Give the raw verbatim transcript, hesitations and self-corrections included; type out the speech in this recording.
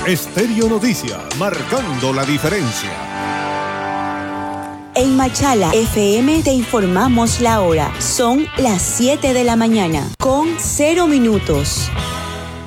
Estéreo Noticias, marcando la diferencia. En Machala F M te informamos la hora. Son las siete de la mañana, con cero minutos.